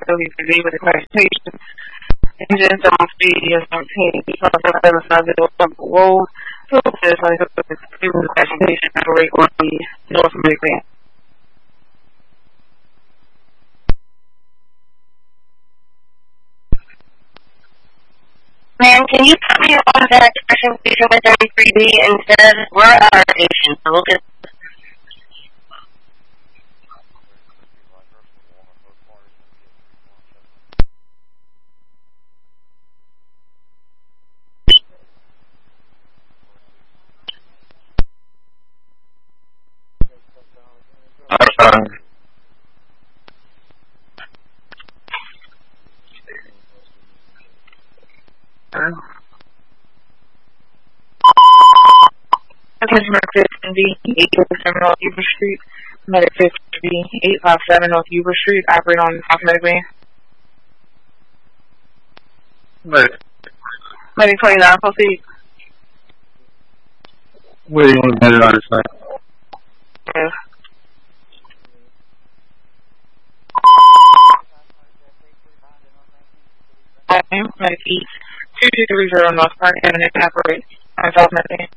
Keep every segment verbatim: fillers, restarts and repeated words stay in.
thirty-three with the classification. Engines on speed is seventeen. seven five zero road. Two says like the classification operate on North American. Ma'am, can you put me on that classification with thirty-three B instead? We're on our station, so look at. Arfang. Customer fifteen B, eight fifty-seven North Yuba Street. Medic fifteen B, eight five seven North Yuba Street. Operate on South Medic Van. Medic. Medic twenty-nine, proceed. Where do you want to get it on the side? Yeah. Medic East, two two three zero North Park Avenue. Operate on South Medic Van.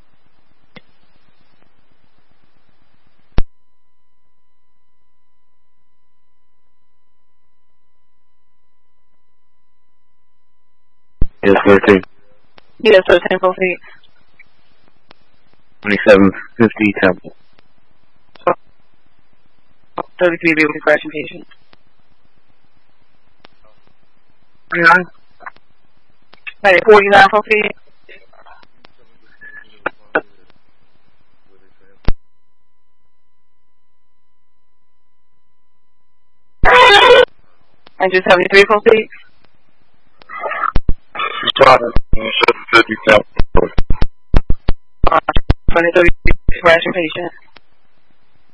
Yes, thirteen. Yes, thirteen, proceed. twenty-seven fifty Temple. thirty-three B with the classification. twenty-nine. Medic forty-nine, proceed. Engine seventy-three, proceed. twenty-seven fifty Temple. twenty-three classification.